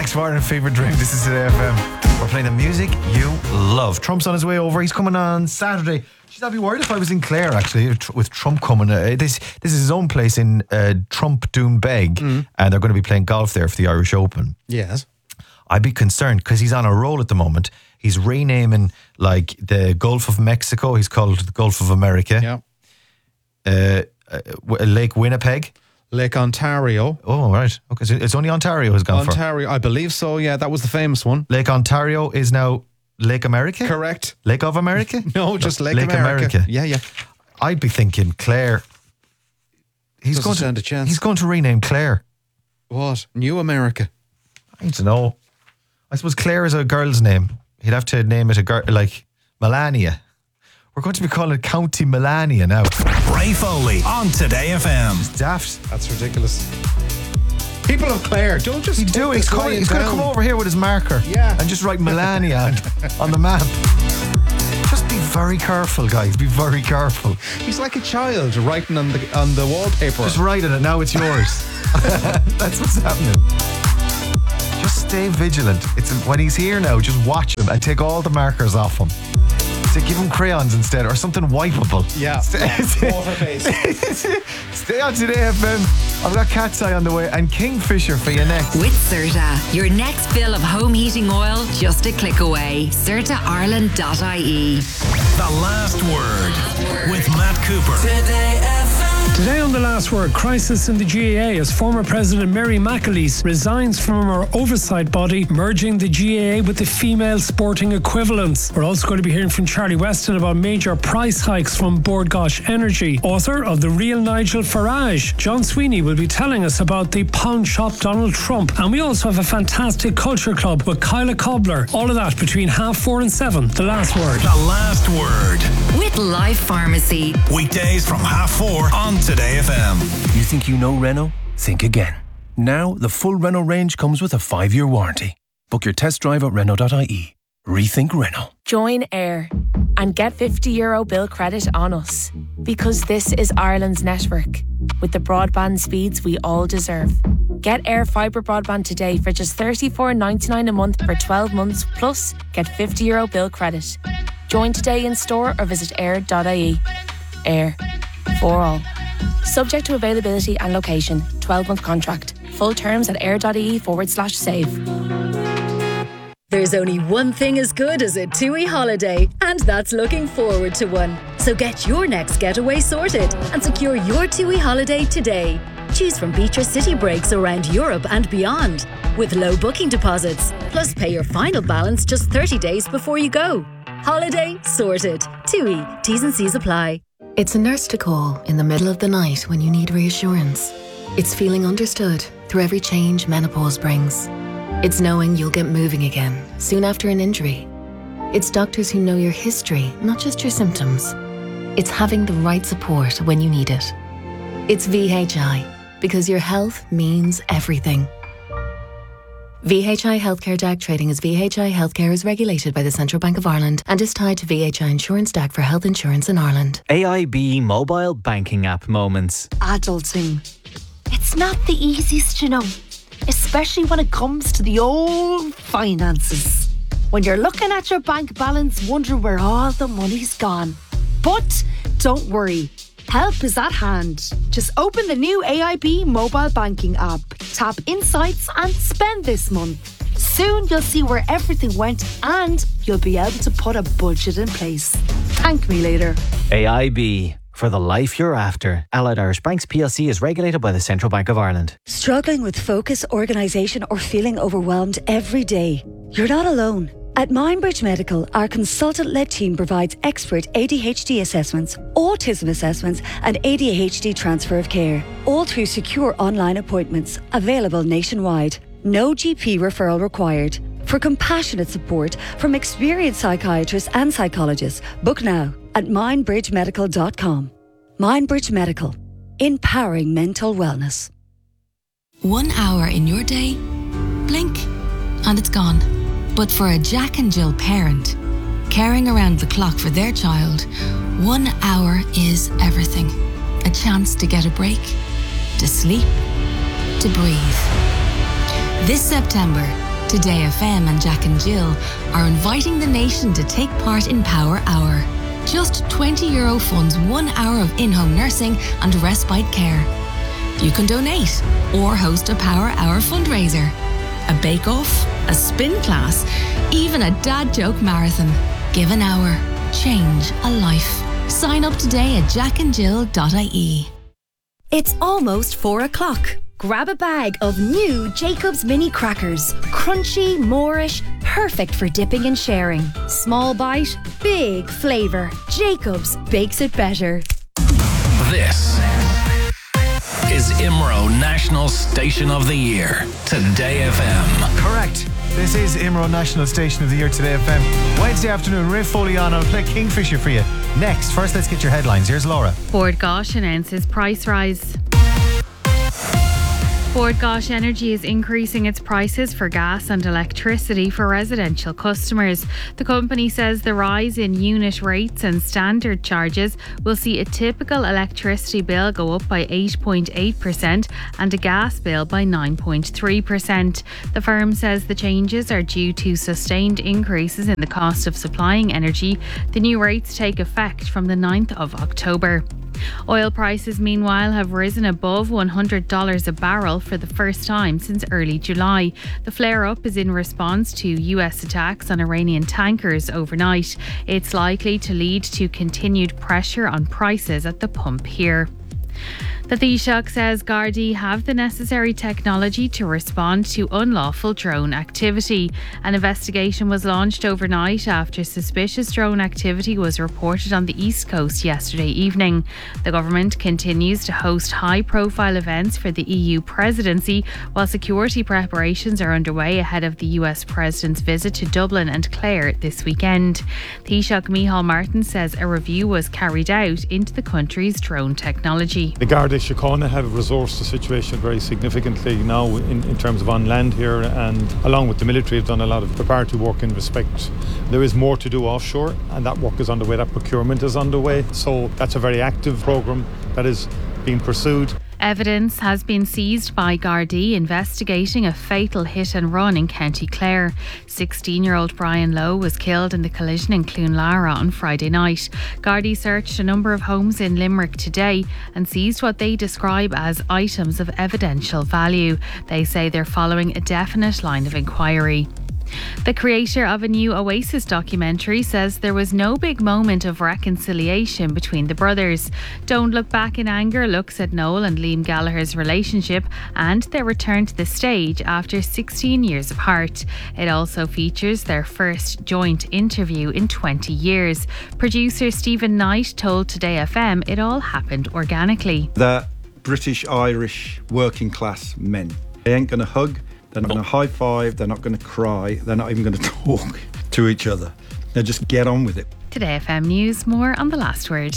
Alex Martin, Fever Dream. This is Today FM. We're playing the music you love. Trump's on his way over. He's coming on Saturday. Jeez, I'd be worried if I was in Clare, actually, with Trump coming. This is his own place in Trump Doonbeg, and they're going to be playing golf there for the Irish Open. Yes. I'd be concerned because he's on a roll at the moment. He's renaming like the Gulf of Mexico. He's called the Gulf of America. Yeah. Lake Winnipeg. Lake Ontario. Oh, right. Okay, so it's only Ontario has gone for. Ontario, I believe so. Yeah, that was the famous one. Lake Ontario is now Lake America? Correct. Lake of America? No, just Lake America. Yeah. I'd be thinking Clare. He's Doesn't stand a chance. He's going to rename Clare. What? New America. I don't know. I suppose Claire is a girl's name. He'd have to name it a girl, like Melania. We're going to be calling it County Melania now. Ray Foley on Today FM. It's daft. That's ridiculous. People of Clare, don't just. He's going to come over here with his marker. Yeah. And just write Melania on the map. Just be very careful, guys. Be very careful. He's like a child writing on the wallpaper. Just writing it. Now it's yours. That's what's happening. Just stay vigilant. When he's here now, just watch him and take all the markers off him. So give him crayons instead, or something wipeable. Yeah. Water-based. Stay on Today FM. I've got Cat's Eye on the way and Kingfisher for you next. With CERTA, your next fill of home heating oil just a click away. CERTAIreland.ie. The Last Word with Matt Cooper. Today FM. Today on The Last Word, crisis in the GAA as former President Mary McAleese resigns from her oversight body, merging the GAA with the female sporting equivalents. We're also going to be hearing from Charlie Weston about major price hikes from Bord Gáis Energy. Author of The Real Nigel Farage, John Sweeney, will be telling us about the pawn shop Donald Trump. And we also have a fantastic culture club with Kyla Cobbler. All of that between 4:30 and 7. The Last Word. The Last Word. With Life Pharmacy. Weekdays from 4:30 on Today FM. You think you know Renault? Think again. Now, the full Renault range comes with a 5-year warranty. Book your test drive at Renault.ie. Rethink Renault. Join Air and get €50 bill credit on us. Because this is Ireland's network, with the broadband speeds we all deserve. Get Air Fibre broadband today for just $34.99 a month for 12 months, plus get €50 bill credit. Join today in store or visit air.ie. Air. For all. Subject to availability and location. 12-month contract. Full terms at air.ie/save. There's only one thing as good as a TUI holiday, and that's looking forward to one. So get your next getaway sorted and secure your TUI holiday today. Choose from beach or city breaks around Europe and beyond, with low booking deposits. Plus pay your final balance just 30 days before you go. Holiday sorted. TUI. T's and C's apply. It's a nurse to call in the middle of the night when you need reassurance. It's feeling understood through every change menopause brings. It's knowing you'll get moving again soon after an injury. It's doctors who know your history, not just your symptoms. It's having the right support when you need it. It's VHI, because your health means everything. VHI Healthcare DAC trading as VHI Healthcare is regulated by the Central Bank of Ireland and is tied to VHI Insurance DAC for health insurance in Ireland. AIB mobile banking app moments. Adulting. It's not the easiest, you know, especially when it comes to the old finances. When you're looking at your bank balance, wondering where all the money's gone. But don't worry. Help is at hand. Just open the new AIB mobile banking app, tap Insights and spend this month. Soon you'll see where everything went and you'll be able to put a budget in place. Thank me later. AIB. For the life you're after. Allied Irish Banks PLC is regulated by the Central Bank of Ireland. Struggling with focus, organisation or feeling overwhelmed every day? You're not alone. At Mindbridge Medical, our consultant-led team provides expert ADHD assessments, autism assessments and ADHD transfer of care, all through secure online appointments, available nationwide. No GP referral required. For compassionate support from experienced psychiatrists and psychologists, book now at mindbridgemedical.com. Mindbridge Medical, empowering mental wellness. 1 hour in your day, blink, and it's gone. But for a Jack and Jill parent, caring around the clock for their child, 1 hour is everything. A chance to get a break, to sleep, to breathe. This September, Today FM and Jack and Jill are inviting the nation to take part in Power Hour. Just €20 funds 1 hour of in-home nursing and respite care. You can donate or host a Power Hour fundraiser, a bake-off, a spin class, even a dad joke marathon. Give an hour. Change a life. Sign up today at jackandjill.ie. It's almost 4 o'clock. Grab a bag of new Jacob's Mini Crackers. Crunchy, Moorish, perfect for dipping and sharing. Small bite, big flavour. Jacob's bakes it better. This is IMRO National Station of the Year. Today FM. Correct. This is IMRO National Station of the Year, Today FM. Wednesday afternoon, Riff Foley on. I'll play Kingfisher for you. Next, first let's get your headlines. Here's Laura. Ford Gosh announces price rise. Ford Gosh Energy is increasing its prices for gas and electricity for residential customers. The company says the rise in unit rates and standard charges will see a typical electricity bill go up by 8.8% and a gas bill by 9.3%. The firm says the changes are due to sustained increases in the cost of supplying energy. The new rates take effect from the 9th of October. Oil prices, meanwhile, have risen above $100 a barrel for the first time since early July. The flare-up is in response to US attacks on Iranian tankers overnight. It's likely to lead to continued pressure on prices at the pump here. The Taoiseach says Gardaí have the necessary technology to respond to unlawful drone activity. An investigation was launched overnight after suspicious drone activity was reported on the East Coast yesterday evening. The government continues to host high-profile events for the EU presidency, while security preparations are underway ahead of the US President's visit to Dublin and Clare this weekend. Taoiseach Micheál Martin says a review was carried out into the country's drone technology. The Garda Síochána have resourced the situation very significantly now in terms of on land here, and along with the military have done a lot of preparatory work in respect. There is more to do offshore, and that work is underway, that procurement is underway, so that's a very active programme that is being pursued. Evidence has been seized by Gardaí investigating a fatal hit and run in County Clare. 16-year-old Brian Lowe was killed in the collision in Cloonlara on Friday night. Gardaí searched a number of homes in Limerick today and seized what they describe as items of evidential value. They say they're following a definite line of inquiry. The creator of a new Oasis documentary says there was no big moment of reconciliation between the brothers. Don't Look Back in Anger looks at Noel and Liam Gallagher's relationship and their return to the stage after 16 years apart. It also features their first joint interview in 20 years. Producer Stephen Knight told Today FM it all happened organically. They're British-Irish working class men. They ain't going to hug. They're not going to high five, they're not going to cry, they're not even going to talk to each other. They'll just get on with it. Today FM News, more on The Last Word.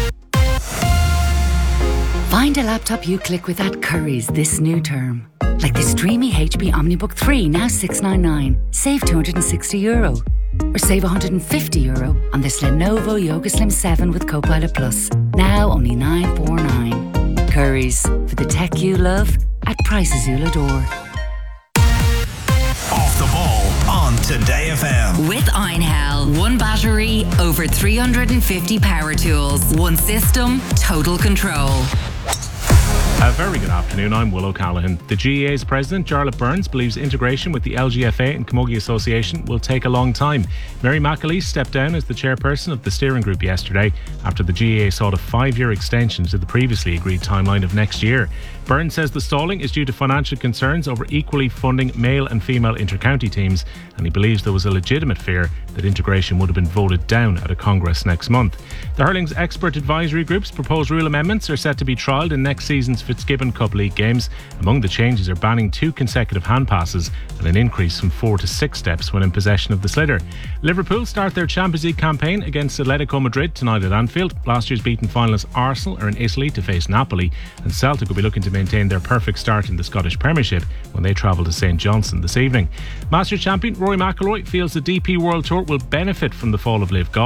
Find a laptop you click with at Currys this new term. Like this dreamy HP OmniBook 3, now $699. Save €260. Or save €150 on this Lenovo Yoga Slim 7 with Copilot Plus. Now only $949. Currys, for the tech you love at prices you'll adore. Off the ball on Today FM. With Einhell. One battery, over 350 power tools. One system, total control. A very good afternoon, I'm Will O'Callaghan. The GEA's president, Jarlath Burns, believes integration with the LGFA and Camogie Association will take a long time. Mary McAleese stepped down as the chairperson of the steering group yesterday after the GEA sought a 5-year extension to the previously agreed timeline of next year. Burns says the stalling is due to financial concerns over equally funding male and female inter-county teams, and he believes there was a legitimate fear that integration would have been voted down at a Congress next month. The hurling's expert advisory group's proposed rule amendments are set to be trialled in next season's Fitzgibbon Cup League games. Among the changes are banning 2 consecutive hand passes and an increase from 4 to 6 steps when in possession of the sliotar. Liverpool start their Champions League campaign against Atletico Madrid tonight at Anfield. Last year's beaten finalists Arsenal are in Italy to face Napoli, and Celtic will be looking to maintain their perfect start in the Scottish Premiership when they travel to St Johnstone this evening. Masters champion Rory McIlroy feels the DP World Tour will benefit from the fall of LIV Golf.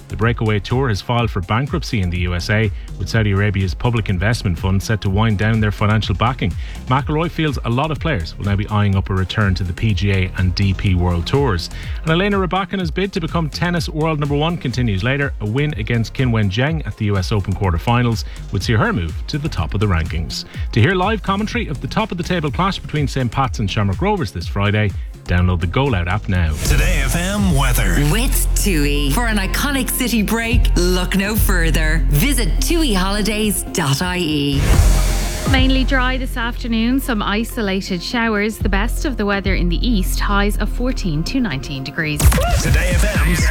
The Breakaway Tour has filed for bankruptcy in the USA, with Saudi Arabia's public investment fund set to wind down their financial backing. McIlroy feels a lot of players will now be eyeing up a return to the PGA and DP World Tours. And Elena Rybakina's bid to become tennis world number one continues later. A win against Qinwen Zheng at the US Open quarterfinals would see her move to the top of the rankings. To hear live commentary of the top of the table clash between St. Pat's and Shamrock Rovers this Friday, download the Go Loud app now. Today FM weather. With TUI. For an iconic city break, look no further. Visit tuiholidays.ie. Mainly dry this afternoon, some isolated showers. The best of the weather in the east, highs of 14 to 19 degrees. Today FM's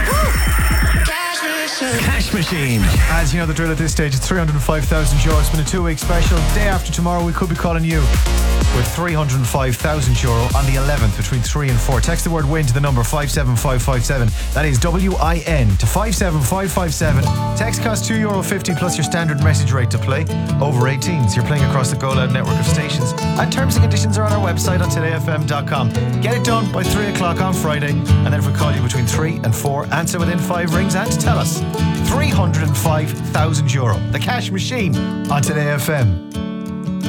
Cash Machine. As you know the drill at this stage, it's 305,000 euro. It's been a 2-week special. Day after tomorrow, we could be calling you with 305,000 euro on the 11th between 3 and 4. Text the word WIN to the number 57557. That is WIN to 57557. Text costs €2.50 plus your standard message rate to play. Over 18s. You're playing across the Go Loud network of stations. And terms and conditions are on our website on todayfm.com. Get it done by 3 o'clock on Friday. And then if we call you between 3 and 4, answer within 5 rings and tell us. 305,000 euro. The Cash Machine on Today FM.